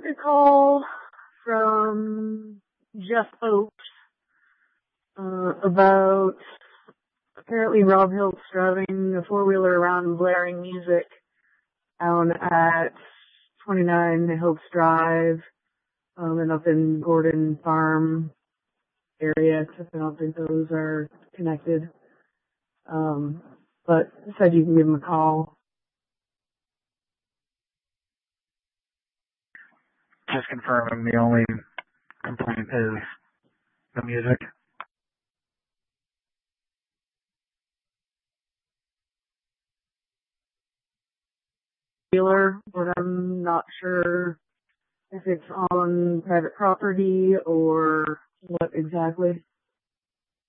took a call from Jeff Oakes about apparently Rob Hiltz driving a four-wheeler around and blaring music down at 29 Hiltz Drive and up in Gordon Farm area, except I don't think those are connected. But said you can give him a call. Just confirming the only complaint is the music. But I'm not sure if it's on private property or what exactly.